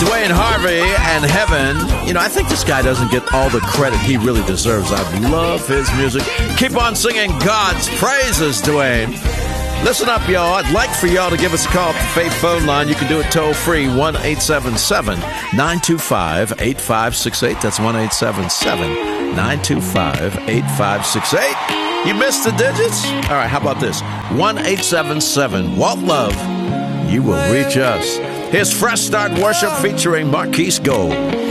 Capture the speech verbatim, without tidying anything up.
Dwayne Harvey and Heaven. You know, I think this guy doesn't get all the credit he really deserves. I love his music. Keep on singing God's praises, Dwayne. Listen up, y'all. I'd like for y'all to give us a call at the Faith phone line. You can do it toll free, one eight seven seven, nine two five, eight five six eight. That's one eight seven seven, nine two five, eight five six eight. You missed the digits? All right, how about this? one eight seven seven, Walt Love. You will reach us. Here's Fresh Start Worship featuring Marquise Gold.